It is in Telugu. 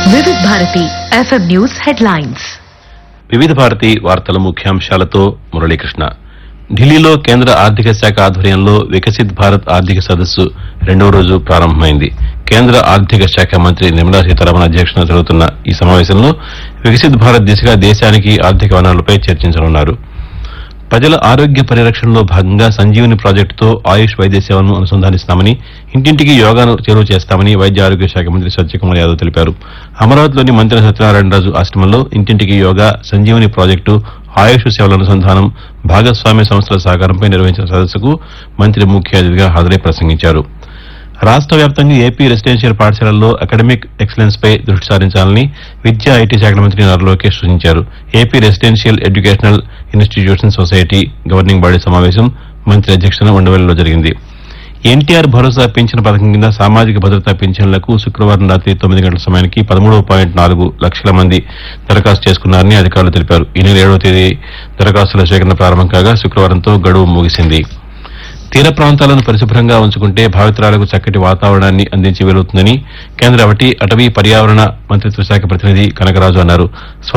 వివిధ భారతి ఎఫ్ఎం న్యూస్ హెడ్లైన్స్. వివిధ భారతి వార్తల ముఖ్యాంశాలతో మురళీకృష్ణ. ఢిల్లీలో కేంద్ర ఆర్థిక శాఖ ఆధ్వర్యంలో వికసిత్ భారత్ ఆర్థిక సదస్సు రెండో రోజు ప్రారంభమైంది. కేంద్ర ఆర్థిక శాఖ మంత్రి నిర్మలా సీతారామన్ అధ్యక్షతన జరుగుతున్న ఈ సమావేశంలో వికసిత్ భారత్ దిశగా దేశానికి ఆర్థిక వనరులపై చర్చించనున్నారు. ప్రజల ఆరోగ్య పరిరక్షణలో భాగంగా సంజీవని ప్రాజెక్టుతో ఆయుష్ వైద్య సేవలను అనుసంధానిస్తామని, ఇంటింటికి యోగాను చేరువ చేస్తామని వైద్య ఆరోగ్య శాఖ మంత్రి సత్యకుమార్ యాదవ్ తెలిపారు. అమరావతిలోని మంత్రి సత్యనారాయణరాజు ఆశ్రమంలో ఇంటింటికి యోగా, సంజీవని ప్రాజెక్టు, ఆయుష్ సేవల అనుసంధానం, భాగస్వామ్య సంస్థల సహకారంపై నిర్వహించిన సదస్సుకు మంత్రి ముఖ్య అతిథిగా హాజరై ప్రసంగించారు. రాష్ట్ర వ్యాప్తంగా ఏపీ రెసిడెన్షియల్ పాఠశాలల్లో అకాడమిక్ ఎక్సలెన్స్ పై దృష్టి సారించాలని విద్యా ఐటీ శాఖల మంత్రి నారా లోకేష్ సూచించారు. AP residential educational institution society governing body సమావేశం మంత్రి అధ్యక్షతన ఉండవల్లిలో జరిగింది. ఎన్టీఆర్ భరోసా పింఛన్ పథకం కింద సామాజిక భద్రతా పింఛన్లకు శుక్రవారం రాత్రి 9 గంటల సమయానికి 13.4 లక్షల మంది దరఖాస్తు చేసుకున్నారని అధికారులు తెలిపారు. ఈ నెల 7వ తేదీ దరఖాస్తుల సేకరణ ప్రారంభం కాగా శుక్రవారంతో గడువు ముగిసింది. తీర ప్రాంతాలను పరిశుభ్రంగా ఉంచుకుంటే భావితరాలకు చక్కటి వాతావరణాన్ని అందించి వెలుగుతుందని కేంద్ర అటవీ పర్యావరణ మంత్రిత్వ శాఖ ప్రతినిధి కనకరాజు అన్నారు.